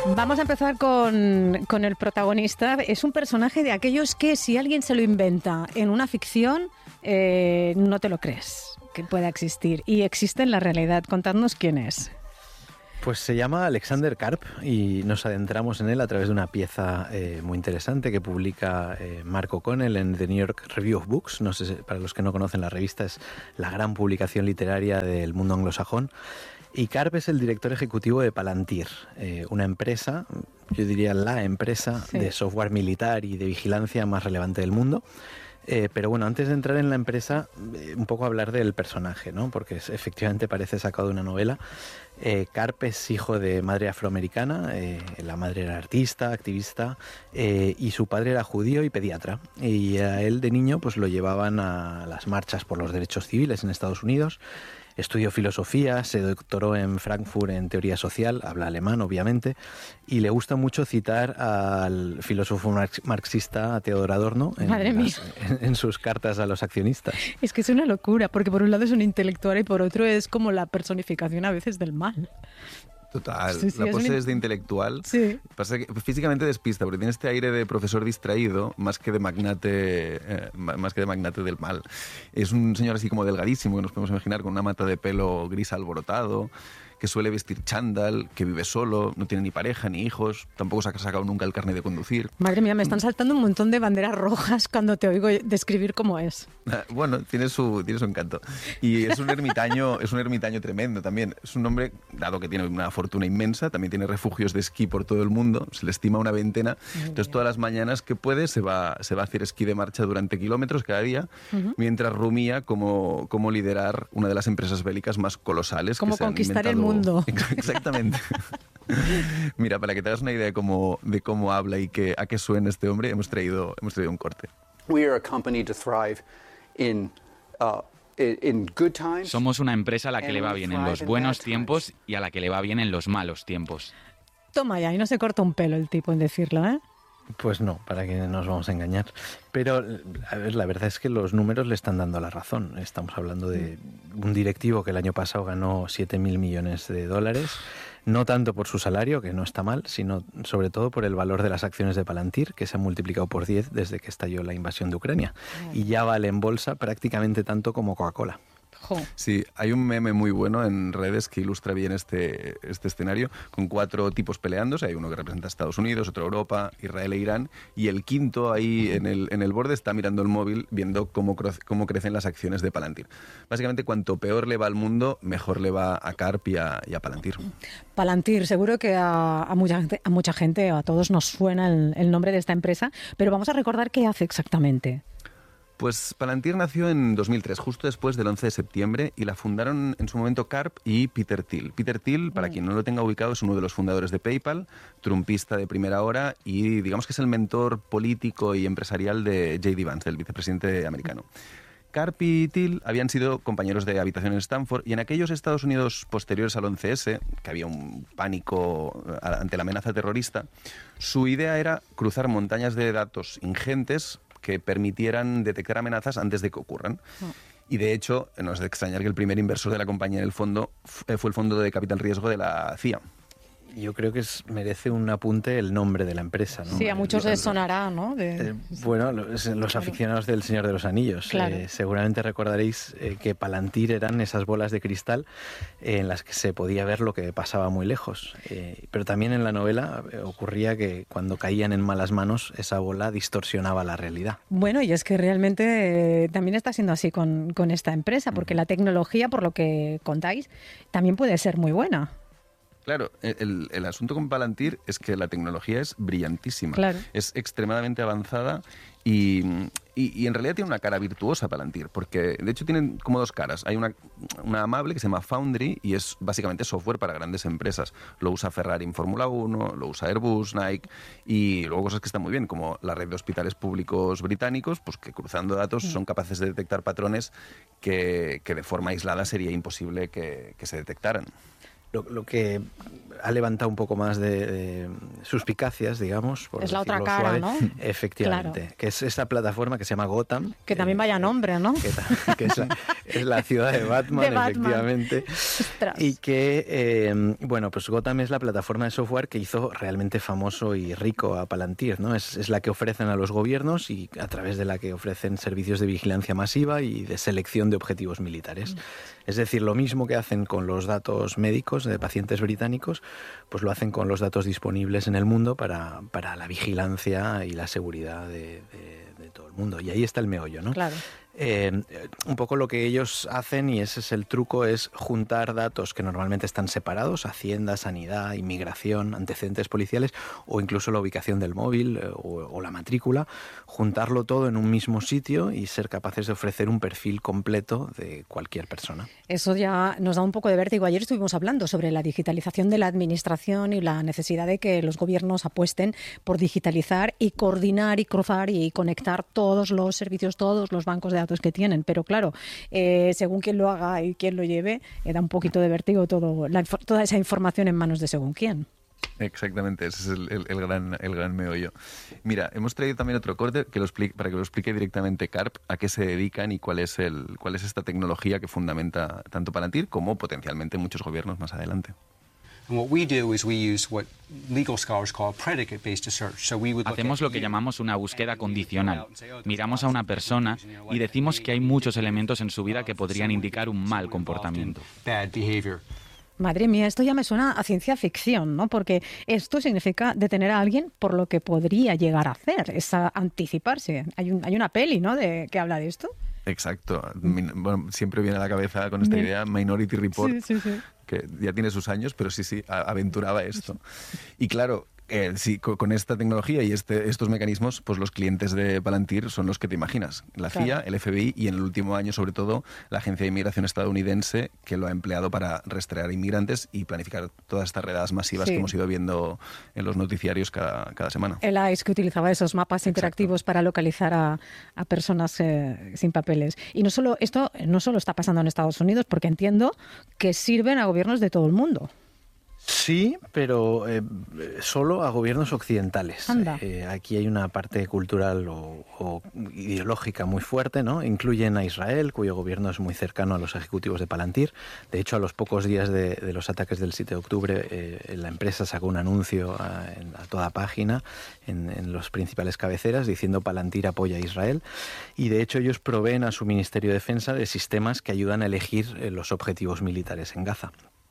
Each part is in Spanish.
Vamos a empezar con el protagonista. Es un personaje de aquellos que si alguien se lo inventa en una ficción, no te lo crees que pueda existir. Y existe en la realidad. Contadnos quién es. Pues se llama Alexander Karp y nos adentramos en él a través de una pieza muy interesante que publica Mark O'Connell en The New York Review of Books. No sé, para los que no conocen, la revista es la gran publicación literaria del mundo anglosajón. Y Karp es el director ejecutivo de Palantir, una empresa, yo diría la empresa de software militar y de vigilancia más relevante del mundo. Pero bueno, antes de entrar en la empresa, un poco hablar del personaje, ¿no? Porque efectivamente parece sacado de una novela. Karp es hijo de madre afroamericana, la madre era artista, activista, y su padre era judío y pediatra. Y a él de niño pues lo llevaban a las marchas por los derechos civiles en Estados Unidos. Estudió filosofía, se doctoró en Frankfurt en teoría social, habla alemán obviamente, y le gusta mucho citar al filósofo marxista Theodor Adorno en sus cartas a los accionistas. Es que es una locura, porque por un lado es un intelectual y por otro es como la personificación a veces del mal. Total, la pose es de intelectual. Sí. Pasa que físicamente despista, porque tiene este aire de profesor distraído más que de magnate del mal. Es un señor así como delgadísimo, que nos podemos imaginar, con una mata de pelo gris alborotado, que suele vestir chándal, que vive solo, no tiene ni pareja ni hijos, tampoco se ha sacado nunca el carnet de conducir. Madre mía, me están saltando un montón de banderas rojas cuando te oigo describir cómo es. Bueno, tiene su encanto. Y es un ermitaño tremendo también. Es un hombre, dado que tiene una fortuna inmensa, también tiene refugios de esquí por todo el mundo, se le estima una veintena. Entonces todas las mañanas que puede se va a hacer esquí de marcha durante kilómetros cada día, mientras rumía cómo liderar una de las empresas bélicas más colosales. Como que se han conquistar inventado. el mundo. Exactamente. Mira, para que te hagas una idea de cómo habla y a qué suena este hombre, hemos traído un corte. Somos una empresa a la que le va bien en los buenos tiempos y a la que le va bien en los malos tiempos. Toma ya, y no se corta un pelo el tipo en decirlo, ¿eh? Pues no, para que nos vamos a engañar. Pero, a ver, la verdad es que los números le están dando la razón. Estamos hablando de un directivo que el año pasado ganó 7.000 millones de dólares, no tanto por su salario, que no está mal, sino sobre todo por el valor de las acciones de Palantir, que se han multiplicado por 10 desde que estalló la invasión de Ucrania. Y ya vale en bolsa prácticamente tanto como Coca-Cola. Sí, hay un meme muy bueno en redes que ilustra bien este escenario, con 4 tipos peleándose. Hay uno que representa a Estados Unidos, otro Europa, Israel e Irán, y el quinto ahí en el borde está mirando el móvil, viendo cómo crecen las acciones de Palantir. Básicamente, cuanto peor le va al mundo, mejor le va a Karp y a Palantir. Palantir, seguro que a mucha gente, a todos nos suena el nombre de esta empresa, pero vamos a recordar qué hace exactamente. Pues Palantir nació en 2003, justo después del 11 de septiembre, y la fundaron en su momento Karp y Peter Thiel. Peter Thiel, para quien no lo tenga ubicado, es uno de los fundadores de PayPal, trumpista de primera hora y digamos que es el mentor político y empresarial de J.D. Vance, del vicepresidente americano. Karp y Thiel habían sido compañeros de habitación en Stanford y en aquellos Estados Unidos posteriores al 11S, que había un pánico ante la amenaza terrorista, su idea era cruzar montañas de datos ingentes que permitieran detectar amenazas antes de que ocurran. Y de hecho, no es de extrañar que el primer inversor de la compañía en el fondo fue el fondo de capital riesgo de la CIA. Yo creo que merece un apunte el nombre de la empresa, ¿no? Sí, a muchos les sonará, ¿no? Bueno, los aficionados del Señor de los Anillos. Claro. Seguramente recordaréis que Palantir eran esas bolas de cristal en las que se podía ver lo que pasaba muy lejos. Pero también en la novela ocurría que cuando caían en malas manos, esa bola distorsionaba la realidad. Bueno, y es que realmente también está siendo así con esta empresa, porque la tecnología, por lo que contáis, también puede ser muy buena. Claro, el asunto con Palantir es que la tecnología es brillantísima, claro. Es extremadamente avanzada y en realidad tiene una cara virtuosa Palantir, porque de hecho tienen como 2 caras. Hay una amable que se llama Foundry y es básicamente software para grandes empresas. Lo usa Ferrari en Fórmula 1, lo usa Airbus, Nike y luego cosas que están muy bien, como la red de hospitales públicos británicos, pues que cruzando datos son capaces de detectar patrones que de forma aislada sería imposible que se detectaran. lo que ha levantado un poco más de suspicacias, digamos. Por es la otra decirlo cara, suave. ¿no? Efectivamente. Claro. Que es esta plataforma que se llama Gotham. Que también vaya nombre, ¿no? Que es la ciudad de Batman, efectivamente. Ostras. Y que, bueno, pues Gotham es la plataforma de software que hizo realmente famoso y rico a Palantir, ¿no? Es la que ofrecen a los gobiernos y a través de la que ofrecen servicios de vigilancia masiva y de selección de objetivos militares. Es decir, lo mismo que hacen con los datos médicos de pacientes británicos, pues lo hacen con los datos disponibles en el mundo para la vigilancia y la seguridad de todo el mundo. Y ahí está el meollo, ¿no? Claro. Un poco lo que ellos hacen, y ese es el truco, es juntar datos que normalmente están separados, Hacienda, Sanidad, Inmigración, antecedentes policiales o incluso la ubicación del móvil o la matrícula, juntarlo todo en un mismo sitio y ser capaces de ofrecer un perfil completo de cualquier persona. Eso ya nos da un poco de vértigo. Ayer estuvimos hablando sobre la digitalización de la administración y la necesidad de que los gobiernos apuesten por digitalizar y coordinar y cruzar y conectar todos los servicios, todos los bancos de datos que tienen, pero claro, según quien lo haga y quien lo lleve, da un poquito de vértigo toda esa información en manos de según quién. Exactamente, ese es el gran meollo. Mira, hemos traído también otro corte para que lo explique directamente Karp, a qué se dedican y cuál es esta tecnología que fundamenta tanto Palantir como potencialmente muchos gobiernos más adelante. Hacemos lo que llamamos una búsqueda condicional. Miramos a una persona y decimos que hay muchos elementos en su vida que podrían indicar un mal comportamiento. Madre mía, esto ya me suena a ciencia ficción, ¿no? Porque esto significa detener a alguien por lo que podría llegar a hacer, es anticiparse. Hay una peli, ¿no?, que habla de esto. Exacto. Bueno, siempre viene a la cabeza con esta idea Minority Report, sí. Que ya tiene sus años, pero sí, aventuraba esto. Y claro, sí, con esta tecnología y estos mecanismos, pues los clientes de Palantir son los que te imaginas. La CIA, el FBI y en el último año, sobre todo, la Agencia de Inmigración estadounidense, que lo ha empleado para rastrear inmigrantes y planificar todas estas redadas masivas que hemos ido viendo en los noticiarios cada semana. El ICE, que utilizaba esos mapas interactivos para localizar a personas sin papeles. Y esto no solo está pasando en Estados Unidos, porque entiendo que sirven a gobiernos de todo el mundo. Sí, pero solo a gobiernos occidentales. Aquí hay una parte cultural o ideológica muy fuerte, ¿no? Incluyen a Israel, cuyo gobierno es muy cercano a los ejecutivos de Palantir. De hecho, a los pocos días de los ataques del 7 de octubre, la empresa sacó un anuncio a toda página en los principales cabeceras diciendo Palantir apoya a Israel. Y de hecho, ellos proveen a su Ministerio de Defensa de sistemas que ayudan a elegir los objetivos militares en Gaza.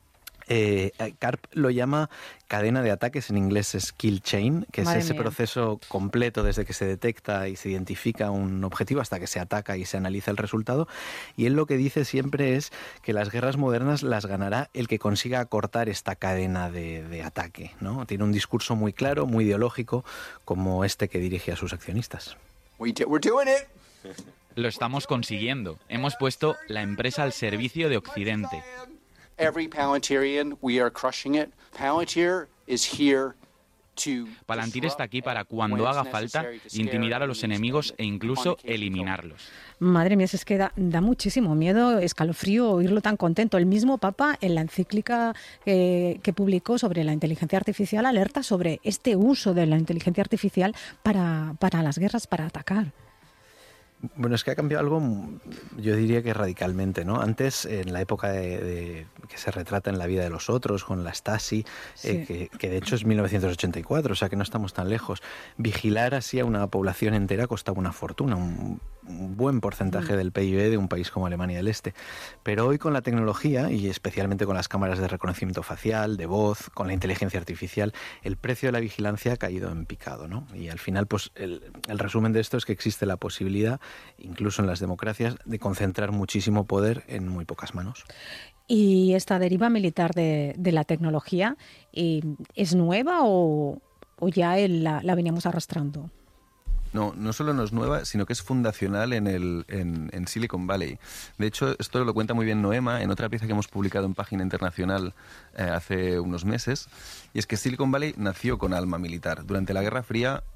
Karp lo llama cadena de ataques, en inglés es kill chain, que es ese proceso completo desde que se detecta y se identifica un objetivo hasta que se ataca y se analiza el resultado. Y él lo que dice siempre es que las guerras modernas las ganará el que consiga acortar esta cadena de ataque, ¿no? Tiene un discurso muy claro, muy ideológico, como este que dirige a sus accionistas. We're doing it. Lo estamos consiguiendo. Hemos puesto la empresa al servicio de Occidente. Every Palantirian, we are crushing it. Palantir is here to Palantir está aquí para, cuando haga falta, intimidar a los enemigos e incluso eliminarlos. Madre mía, es que da muchísimo miedo, escalofrío oírlo tan contento. El mismo Papa, en la encíclica que publicó sobre la inteligencia artificial, alerta sobre este uso de la inteligencia artificial para las guerras, para atacar. Bueno, es que ha cambiado algo, yo diría que radicalmente, ¿no? Antes, en la época que se retrata en La vida de los otros, con la Stasi, que de hecho es 1984, o sea que no estamos tan lejos, vigilar así a una población entera costaba una fortuna, un buen porcentaje del PIB de un país como Alemania del Este. Pero hoy con la tecnología, y especialmente con las cámaras de reconocimiento facial, de voz, con la inteligencia artificial, el precio de la vigilancia ha caído en picado, ¿no? Y al final, pues el resumen de esto es que existe la posibilidad, incluso en las democracias, de concentrar muchísimo poder en muy pocas manos. ¿Y esta deriva militar de la tecnología es nueva o ya la veníamos arrastrando? No solo no es nueva, sino que es fundacional en Silicon Valley. De hecho, esto lo cuenta muy bien Noema en otra pieza que hemos publicado en Página Internacional hace unos meses, y es que Silicon Valley nació con alma militar. Durante la Guerra Fría,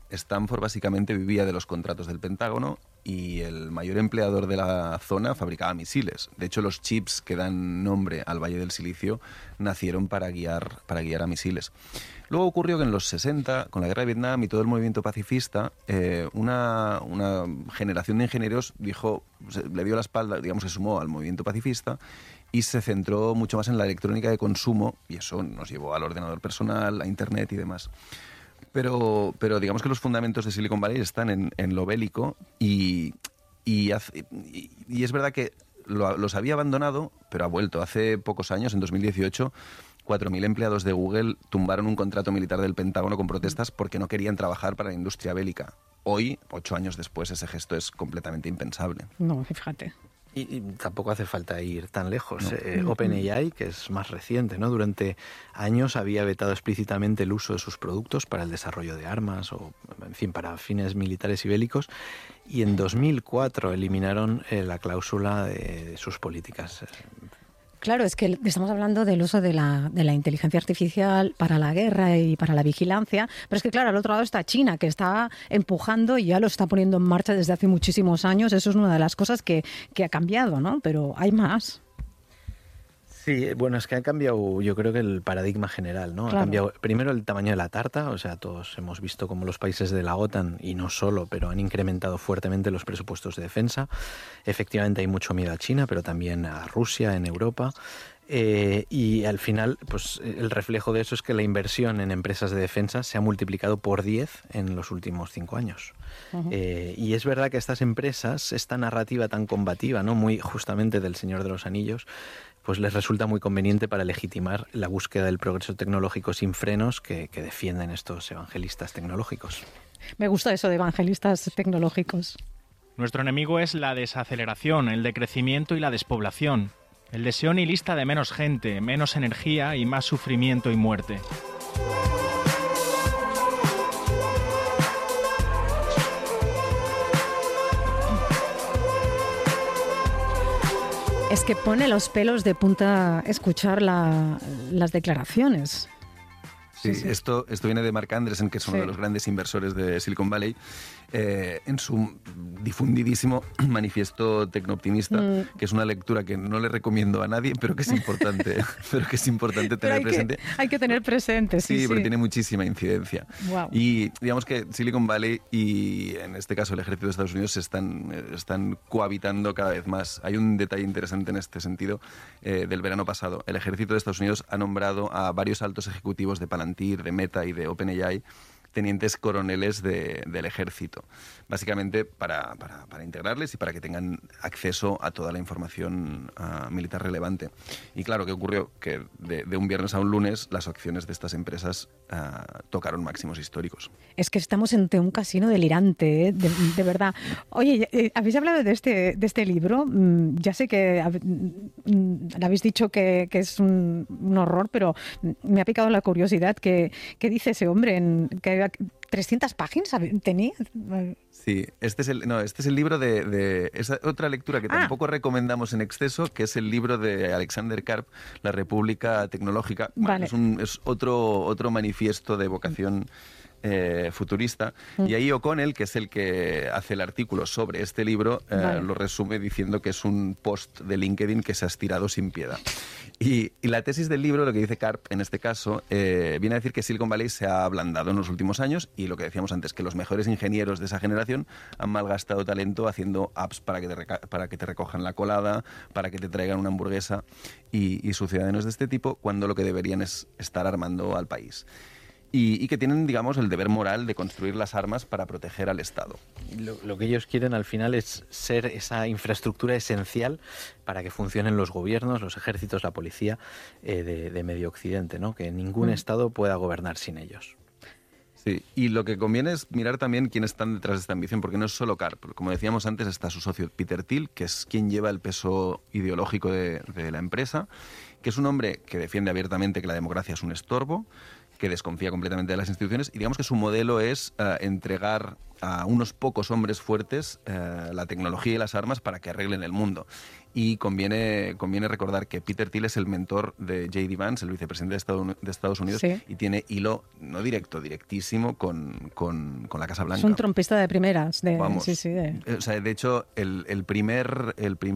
Stanford básicamente vivía de los contratos del Pentágono y el mayor empleador de la zona fabricaba misiles. De hecho, los chips que dan nombre al Valle del Silicio nacieron para guiar a misiles. Luego ocurrió que en los 60, con la guerra de Vietnam y todo el movimiento pacifista, una generación de ingenieros le dio la espalda, digamos, se sumó al movimiento pacifista y se centró mucho más en la electrónica de consumo, y eso nos llevó al ordenador personal, a Internet y demás. Pero digamos que los fundamentos de Silicon Valley están en lo bélico y es verdad que los había abandonado, pero ha vuelto. Hace pocos años, en 2018, 4.000 empleados de Google tumbaron un contrato militar del Pentágono con protestas porque no querían trabajar para la industria bélica. Hoy, 8 años después, ese gesto es completamente impensable. No, fíjate. Y tampoco hace falta ir tan lejos. No. OpenAI, que es más reciente, ¿no? Durante años había vetado explícitamente el uso de sus productos para el desarrollo de armas o, en fin, para fines militares y bélicos. Y en 2004 eliminaron la cláusula de sus políticas. Claro, es que estamos hablando del uso de la inteligencia artificial para la guerra y para la vigilancia, pero es que claro, al otro lado está China, que está empujando y ya lo está poniendo en marcha desde hace muchísimos años. Eso es una de las cosas que ha cambiado, ¿no? Pero hay más. Sí, bueno, es que ha cambiado, yo creo que el paradigma general, ¿no? Claro. Ha cambiado primero el tamaño de la tarta, o sea, todos hemos visto cómo los países de la OTAN, y no solo, pero han incrementado fuertemente los presupuestos de defensa. Efectivamente hay mucho miedo a China, pero también a Rusia en Europa. Y al final, pues el reflejo de eso es que la inversión en empresas de defensa se ha multiplicado por 10 en los últimos 5 años. Uh-huh. Y es verdad que estas empresas, esta narrativa tan combativa, ¿no? Muy justamente del Señor de los Anillos, pues les resulta muy conveniente para legitimar la búsqueda del progreso tecnológico sin frenos que defienden estos evangelistas tecnológicos. Me gusta eso de evangelistas tecnológicos. Nuestro enemigo es la desaceleración, el decrecimiento y la despoblación. El deseo nihilista de menos gente, menos energía y más sufrimiento y muerte. Es que pone los pelos de punta escuchar las declaraciones. Sí, esto viene de Marc Andreessen, que es uno de los grandes inversores de Silicon Valley, en su difundidísimo manifiesto tecnooptimista, que es una lectura que no le recomiendo a nadie, pero que es importante, tener presente. Hay que tener presente, sí. Sí, porque tiene muchísima incidencia. Wow. Y digamos que Silicon Valley y, en este caso, el ejército de Estados Unidos están cohabitando cada vez más. Hay un detalle interesante en este sentido del verano pasado. El ejército de Estados Unidos ha nombrado a varios altos ejecutivos de Palantir, de Meta y de OpenAI tenientes coroneles del ejército, básicamente para integrarles y para que tengan acceso a toda la información militar relevante. Y claro, ¿qué ocurrió? Que de un viernes a un lunes las acciones de estas empresas tocaron máximos históricos. Es que estamos ante un casino delirante, ¿eh? De verdad. Oye, habéis hablado de este libro. Ya sé que le habéis dicho que es un horror, pero me ha picado la curiosidad. ¿Qué dice ese hombre? Que 300 páginas tenía. Sí, este es el libro de esa otra lectura que tampoco recomendamos en exceso, que es el libro de Alexander Karp, La República Tecnológica. Vale. Es otro manifiesto de vocación futurista, y ahí O'Connell, que es el que hace el artículo sobre este libro, lo resume diciendo que es un post de LinkedIn que se ha estirado sin piedad. Y la tesis del libro, lo que dice Karp en este caso, viene a decir que Silicon Valley se ha ablandado en los últimos años, y lo que decíamos antes, que los mejores ingenieros de esa generación han malgastado talento haciendo apps para que te recojan la colada, para que te traigan una hamburguesa, y sus ciudadanos de este tipo, cuando lo que deberían es estar armando al país. Y que tienen, digamos, el deber moral de construir las armas para proteger al Estado. Lo que ellos quieren al final es ser esa infraestructura esencial para que funcionen los gobiernos, los ejércitos, la policía de medio occidente, ¿no? Que ningún Estado pueda gobernar sin ellos. Sí, y lo que conviene es mirar también quiénes están detrás de esta ambición, porque no es solo Karp. Como decíamos antes, está su socio Peter Thiel, que es quien lleva el peso ideológico de la empresa, que es un hombre que defiende abiertamente que la democracia es un estorbo, que desconfía completamente de las instituciones, y digamos que su modelo es entregar a unos pocos hombres fuertes la tecnología y las armas para que arreglen el mundo. Y conviene recordar que Peter Thiel es el mentor de J.D. Vance, el vicepresidente de Estados Unidos, sí. Y tiene hilo, no directo, directísimo con la Casa Blanca. Es un trompista de primeras. Vamos. Sí, sí. O sea, de hecho, el primer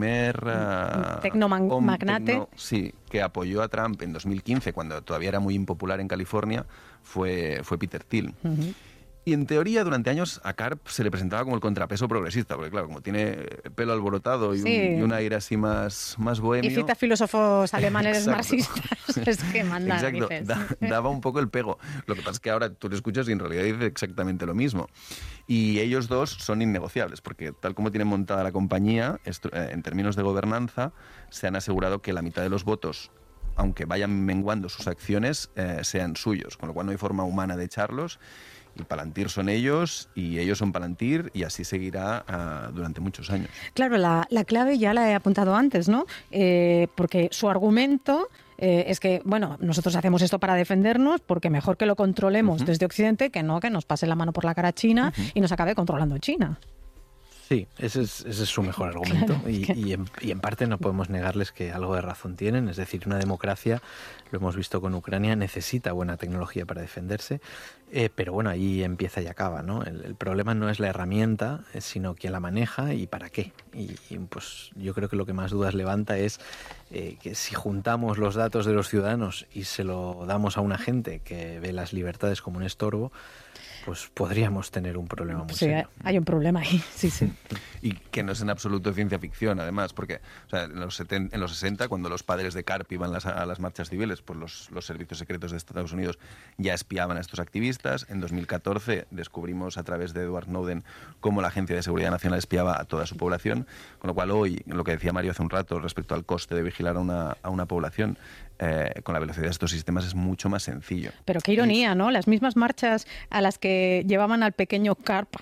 tecnomagnate. Sí, que apoyó a Trump en 2015, cuando todavía era muy impopular en California, fue Peter Thiel. Uh-huh. Y en teoría, durante años, a Karp se le presentaba como el contrapeso progresista, porque claro, como tiene pelo alborotado y, sí. un aire así más bohemio... Y cita filósofos alemanes Exacto. marxistas, es que mandan. Exacto, daba un poco el pego. Lo que pasa es que ahora tú lo escuchas y en realidad dice exactamente lo mismo. Y ellos dos son innegociables, porque tal como tienen montada la compañía, en términos de gobernanza, se han asegurado que la mitad de los votos, aunque vayan menguando sus acciones, sean suyos, con lo cual no hay forma humana de echarlos. Y Palantir son ellos, y ellos son Palantir, y así seguirá durante muchos años. Claro, la clave ya la he apuntado antes, ¿no? Porque su argumento es que, bueno, nosotros hacemos esto para defendernos, porque mejor que lo controlemos desde Occidente que no que nos pase la mano por la cara China y nos acabe controlando China. Sí, ese es su mejor argumento. Claro, y en parte no podemos negarles que algo de razón tienen. Es decir, una democracia, lo hemos visto con Ucrania, necesita buena tecnología para defenderse. Pero bueno, ahí empieza y acaba, ¿no? El problema no es la herramienta, sino quién la maneja y para qué. Y pues yo creo que lo que más dudas levanta es que si juntamos los datos de los ciudadanos y se lo damos a una gente que ve las libertades como un estorbo, pues podríamos tener un problema muy serio. Sí, hay un problema ahí, sí. Y que no es en absoluto ciencia ficción, además, porque o sea, en los 60, cuando los padres de Karp iban a las marchas civiles, pues los servicios secretos de Estados Unidos ya espiaban a estos activistas. En 2014 descubrimos a través de Edward Snowden cómo la Agencia de Seguridad Nacional espiaba a toda su población, con lo cual hoy, lo que decía Mario hace un rato respecto al coste de vigilar a una población, con la velocidad de estos sistemas es mucho más sencillo. Pero qué ironía, ¿no? Las mismas marchas a las que llevaban al pequeño Karp,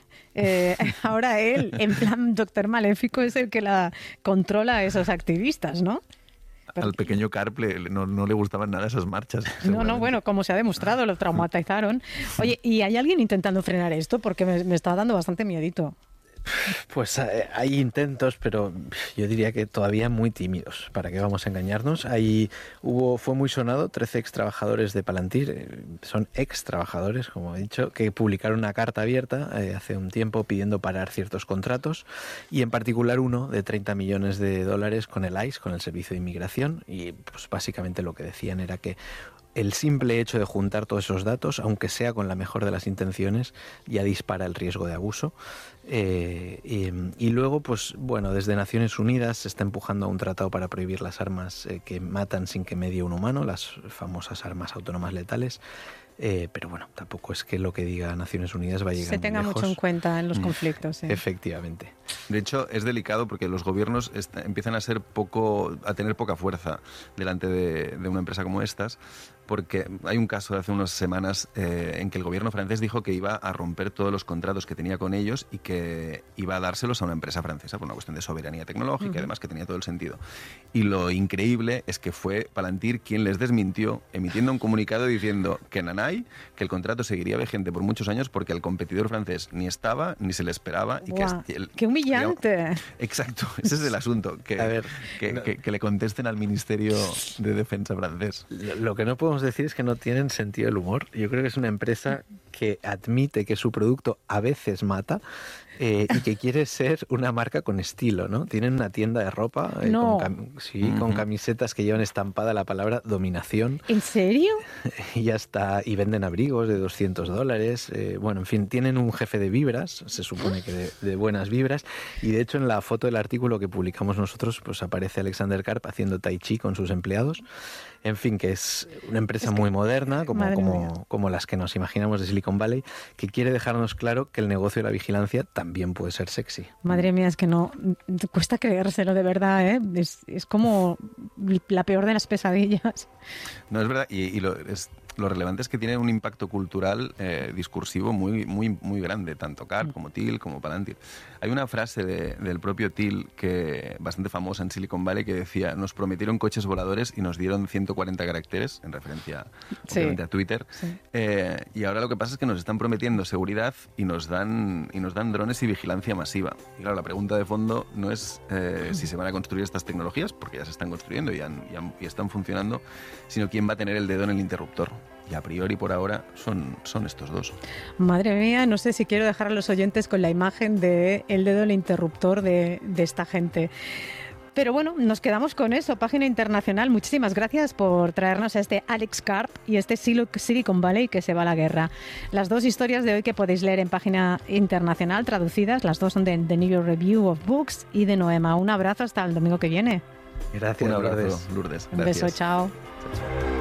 ahora él, en plan Doctor Maléfico, es el que la controla a esos activistas, ¿no? Al pequeño Karp no le gustaban nada esas marchas. No, bueno, como se ha demostrado, lo traumatizaron. Oye, ¿y hay alguien intentando frenar esto? Porque me está dando bastante miedito. Pues hay intentos, pero yo diría que todavía muy tímidos. ¿Para qué vamos a engañarnos? Fue muy sonado, 13 ex trabajadores de Palantir, son ex trabajadores, como he dicho, que publicaron una carta abierta hace un tiempo pidiendo parar ciertos contratos, y en particular uno de $30 millones con el ICE, con el Servicio de Inmigración, y pues básicamente lo que decían era que el simple hecho de juntar todos esos datos, aunque sea con la mejor de las intenciones, ya dispara el riesgo de abuso. Y luego, pues bueno, desde Naciones Unidas se está empujando a un tratado para prohibir las armas que matan sin que medie un humano, las famosas armas autónomas letales. Pero bueno, tampoco es que lo que diga Naciones Unidas va a llegar Se tenga muy lejos. mucho en cuenta en los conflictos. Sí. Efectivamente. De hecho, es delicado porque los gobiernos empiezan a tener poca fuerza delante de una empresa como estas, porque hay un caso de hace unas semanas en que el gobierno francés dijo que iba a romper todos los contratos que tenía con ellos y que iba a dárselos a una empresa francesa por una cuestión de soberanía tecnológica y además que tenía todo el sentido. Y lo increíble es que fue Palantir quien les desmintió, emitiendo un comunicado diciendo que nanay, que el contrato seguiría vigente por muchos años porque el competidor francés ni estaba ni se le esperaba. Y ¡Qué humillante! Digamos, exacto, ese es el asunto, que le contesten al Ministerio de Defensa francés. Lo que no podemos decir es que no tienen sentido del humor. Yo creo que es una empresa que admite que su producto a veces mata y que quiere ser una marca con estilo, ¿no? Tienen una tienda de ropa con camisetas que llevan estampada la palabra dominación. ¿En serio? Y venden abrigos de $200. Bueno, en fin, tienen un jefe de vibras, se supone que de buenas vibras, y de hecho en la foto del artículo que publicamos nosotros pues aparece Alexander Karp haciendo tai chi con sus empleados. En fin, que es una empresa muy moderna, como las que nos imaginamos de Silicon Valley, que quiere dejarnos claro que el negocio de la vigilancia también puede ser sexy. Madre mía, es que no, cuesta creérselo de verdad, ¿eh? Es como la peor de las pesadillas. No, es verdad, lo relevante es que tienen un impacto cultural discursivo muy grande, tanto Karp como Thiel como Palantir. Hay una frase del propio Thiel que bastante famosa en Silicon Valley que decía: nos prometieron coches voladores y nos dieron 140 caracteres, en referencia obviamente a Twitter. Sí. Y ahora lo que pasa es que nos están prometiendo seguridad y nos dan drones y vigilancia masiva. Y claro, la pregunta de fondo no es si se van a construir estas tecnologías, porque ya se están construyendo y están funcionando, sino quién va a tener el dedo en el interruptor. Y a priori, por ahora, son estos dos. Madre mía, no sé si quiero dejar a los oyentes con la imagen de el dedo en el interruptor de esta gente. Pero bueno, nos quedamos con eso. Página internacional, muchísimas gracias por traernos a este Alex Karp y este Silicon Valley que se va a la guerra. Las dos historias de hoy que podéis leer en Página Internacional traducidas, las dos son de The New York Review of Books y de Noema. Un abrazo hasta el domingo que viene. Gracias, un abrazo, Lourdes. Un beso, chao. Chao.